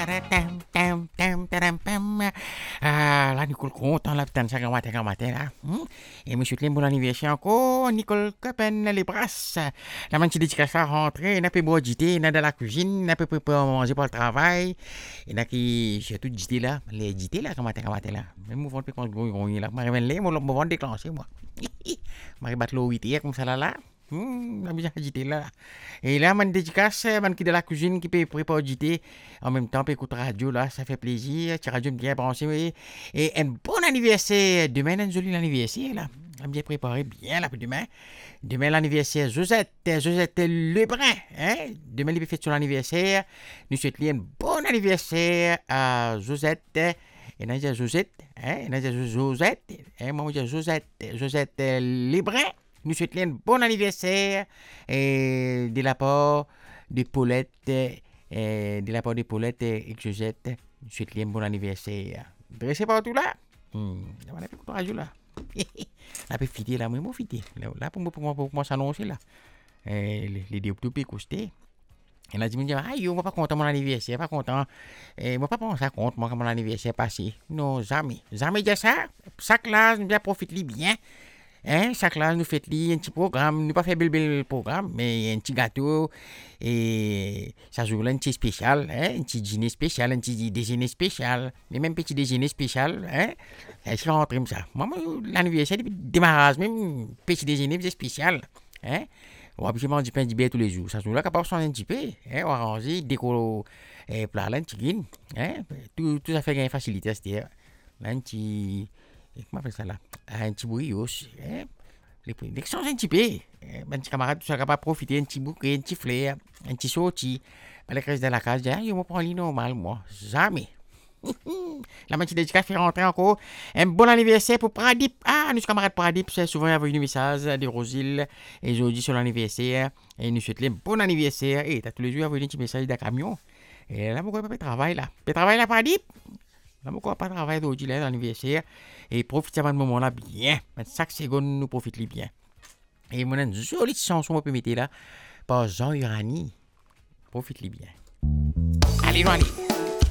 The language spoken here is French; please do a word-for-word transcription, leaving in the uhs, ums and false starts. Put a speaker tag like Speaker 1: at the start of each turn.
Speaker 1: tam, tam, tam, tam, pam. Ah, là, Nicole content, là, putain, ça, matin, quand matin, là. Hmm? Et monsieur Clem, bon anniversaire encore, Nicole Copen, les brasses. La man, qui dédicace à rentrer, n'a pas beau agiter, n'a dans la cuisine, n'a pas préparé à manger pour le travail. Et n'a qui, j'ai tout agité, là, les agité, là, quand matin, quand matin, là. Même mouvement de pécan, gros, là, ma réveille, mon mouvement déclenché, moi. Ma rébatte l'eau, huit, comme ça, là, là. Hmm, la bien agité, là. Et là, man dédicace, man qui de la cuisine, qui peut préparer agiter, en même temps, peut écouter radio, là, ça fait plaisir, tu radio bien branché, oui. Et un bon anniversaire, demain, un joli anniversaire, là. Bien préparé, bien, là, pour demain. Demain, l'anniversaire, Josette, Josette Lebrun, hein. Demain, il fait son anniversaire. Nous souhaitons un bon anniversaire à Josette. Et nous disons Josette, hein. Nous disons Josette, hein. Moi, je dis Josette, Josette Lebrun. Nous souhaitons un bon anniversaire et de la part de Paulette, et de la part de Paulette et Josette. Nous souhaitons un bon anniversaire. Dressez partout là. Hmm. On a fait quoi là? La peut fitter là, moi, moi fitter. Là, pour moi, pour moi, pour moi, s'annoncer là. Les les deux tout costé. Et là, je me dis, ah, yo, moi pas content mon anniversaire, pas content. Et moi pas penser à compte, moi, quand mon anniversaire passé. Non, jamais. Jamais dire ça. Ça classe, bien profite bien. Hein, chaque classe nous fait un petit programme, nous pas fait bel bel programme, mais un petit gâteau et ça joue là un petit spécial, hein, un petit dîner spécial, un petit déjeuner spécial, mais même petit déjeuner spécial, hein. Et je rentre comme ça. Moi, l'anniversaire depuis démarrage, même petit déjeuner c'est spécial, hein. On va plus manger du pain d'hiver tous les jours. Ça joue là capable de changer un petit peu, hein, on va arranger, décorer et plat là un petit guine, hein. Tout tout ça fait gagner facilité, c'est-à-dire là un petit comment on appelle ça là? Un petit brioche, hein? Les prix. L'échange un petit peu. Un petit camarade, tu seras capable de profiter un petit bouquet, un petit flair, un petit sorti. Pas les restes de la case, je me prends l'île normal, moi. Jamais. La moitié de fait rentrer encore. Un bon anniversaire pour Pradip. Ah, nous, camarades Pradip, c'est souvent envoyé un message de Rosile. Et aujourd'hui, sur l'anniversaire. Et nous souhaitons un bon anniversaire. Et t'as tous les jours envoyé un petit message d'un camion. Et là, pourquoi pas travailler là? Pas travailler là, Pradip? Là, pourquoi pas travailler aujourd'hui là, l'anniversaire? Et profitez de ce moment-là bien. Chaque seconde, nous profitons bien. Et mon une jolie chanson, on peut mettre là, par Jean Urani. Profitez bien. Allez, allez.